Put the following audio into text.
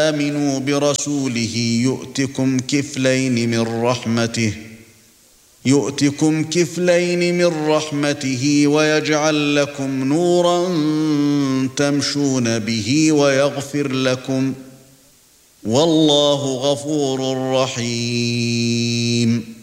آمنوا برسوله يؤتكم كفلين من رحمته ويجعل لكم نورا تمشون به ويغفر لكم والله غفور رحيم.